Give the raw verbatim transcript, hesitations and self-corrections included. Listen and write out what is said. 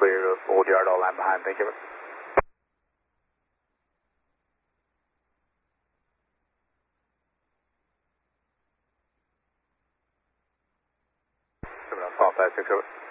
clear of Old Yard, all line behind. Thank you. Seven on five six over.